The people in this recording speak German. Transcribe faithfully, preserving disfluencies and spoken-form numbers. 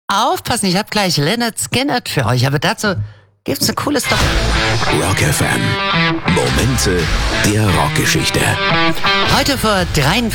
Aufpassen, ich habe gleich Lynyrd Skynyrd für euch, aber dazu gibt's eine coole Story. Rock F M. Momente der Rockgeschichte. Heute vor dreiundvierzig